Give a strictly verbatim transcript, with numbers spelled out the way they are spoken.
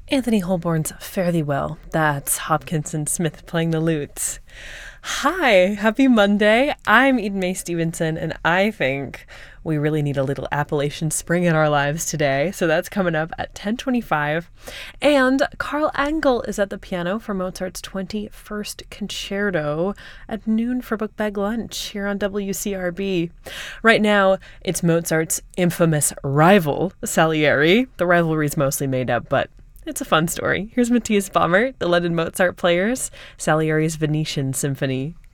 Anthony Holborn's Fare Thee Well. That's Hopkinson Smith playing the lute. Hi, happy Monday. I'm Eden Mae Stevenson, and I think we really need a little Appalachian Spring in our lives today. So that's coming up at ten twenty-five. And Carl Engel is at the piano for Mozart's twenty-first Concerto at noon for Book Bag Lunch here on W C R B. Right now, it's Mozart's infamous rival, Salieri. The rivalry's mostly made up, but it's a fun story. Here's Matthias Baumert, the London Mozart Players, Salieri's Venetian Symphony.